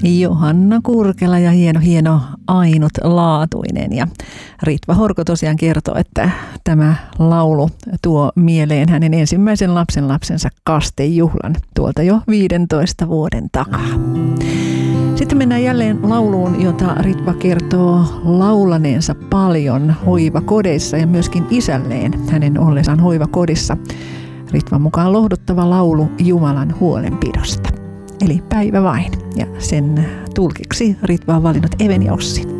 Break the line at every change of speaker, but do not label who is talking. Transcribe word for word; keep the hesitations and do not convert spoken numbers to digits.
Johanna Kurkela ja hieno, hieno ainutlaatuinen. Ja Ritva Horko tosiaan kertoo, että tämä laulu tuo mieleen hänen ensimmäisen lapsen lapsensa kastejuhlan tuolta jo viidentoista vuoden takaa. Sitten mennään jälleen lauluun, jota Ritva kertoo laulaneensa paljon hoivakodeissa ja myöskin isälleen hänen ollessaan hoivakodissa. Ritvan mukaan lohduttava laulu Jumalan huolenpidosta. Eli Päivä vain. Ja sen tulkiksi Ritva on valinnut Eveni Ossin.